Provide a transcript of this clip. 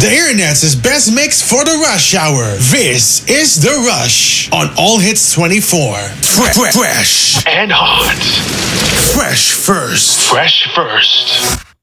The internet's best mix for the rush hour. This is The Rush on All Hits 24. Fresh and hot. Fresh first. Fresh first.